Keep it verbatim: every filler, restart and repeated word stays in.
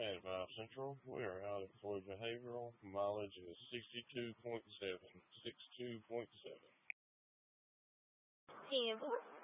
Manville Central. We are out at Floyd Behavioral. Mileage is sixty-two point seven. sixty-two point seven. Ten.